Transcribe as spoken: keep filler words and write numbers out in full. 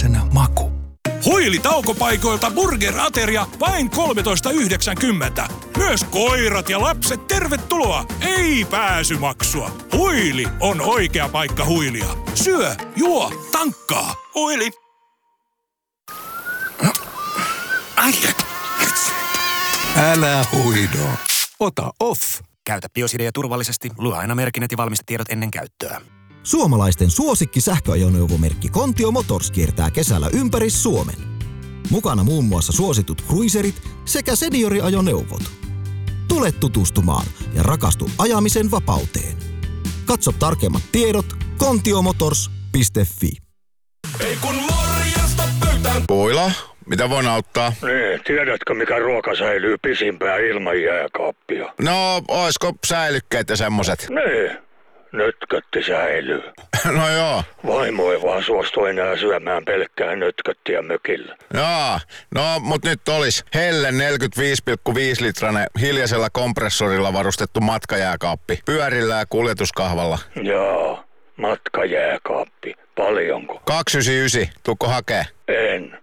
elämänläheisenä maku. Huili taukopaikoilta Burger-ateria vain kolmetoista yhdeksänkymmentä. Myös koirat ja lapset tervetuloa, ei pääsymaksua. Huili on oikea paikka huilia. Syö, juo, tankkaa. Huili. Ai, älä huido. Ota off. Käytä Biosidea turvallisesti. Lue aina merkinnät ja valmistetiedot ennen käyttöä. Suomalaisten suosikki sähköajoneuvomerkki Kontio Motors kiertää kesällä ympäri Suomen. Mukana muun muassa suositut cruiserit sekä senioriajoneuvot. Tule tutustumaan ja rakastu ajamisen vapauteen. Katso tarkemmat tiedot kontiomotors piste fi. Ei kun morjesta pöytään. Puila, mitä voin auttaa? Niin, tiedätkö mikä ruoka säilyy pisimpään ilman jääkaappia? No, oisko säilykkeet ja semmoset? Niin, nötkötti säilyy. No joo. Vaimo ei vaan suostu enää syömään pelkkää nötköttiä mökillä. Joo, no mut nyt olis Helle neljäkymmentäviisi pilkku viisi litrainen hiljaisella kompressorilla varustettu matkajääkaappi. Pyörillä ja kuljetuskahvalla. Joo, matkajääkaappi. Paljonko? kaksisataayhdeksänkymmentäyhdeksän, tuukko hakee? En.